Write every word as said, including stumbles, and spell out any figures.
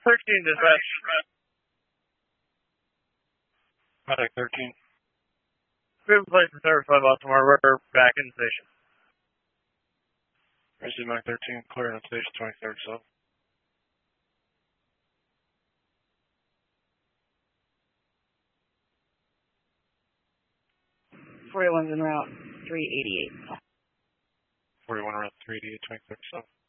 thirteen dispatch. Contact thirteen. We have a place in service by Baltimore. We're back in the station. Rescue Mike thirteen, clear on station twenty-third south. forty-one's en route, three eighty-eight. forty-one around three eighty-eight, twenty-third south.